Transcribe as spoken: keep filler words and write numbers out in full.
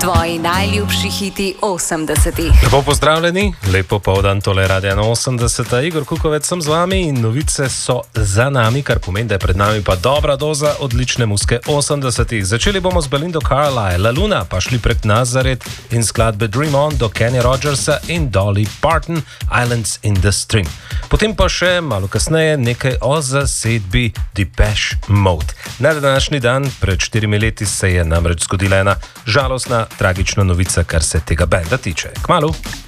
Tvoji najljubši hiti osemdesetih. Lepo pozdravljeni, lepo povdan, tole Radio ena osemdeset, Igor Kukovec sem z vami in novice so za nami, kar pomeni, da je pred nami pa dobra doza odlične muske osemdesetih. Začeli bomo z Belinda Carlisle, La Luna, pa šli prek Nazareth in skladbe Dream On do Kenny Rogersa in Dolly Parton, Islands in the Stream. Potem pa še malo kasneje nekaj o zasedbi Depeche Mode. Na današnji dan, pred štirimi leti, se je namreč zgodila ena žalostna, tragična novica, kar se tega benda tiče. Kmalu!